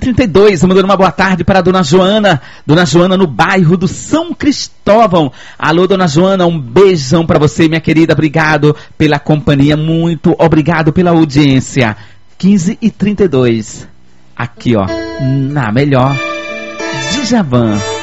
15h32, mandando uma boa tarde para a Dona Joana. Dona Joana no bairro do São Cristóvão. Alô, Dona Joana, um beijão para você, minha querida. Obrigado pela companhia, muito obrigado pela audiência. 15h32. Aqui, ó, na melhor Djavan.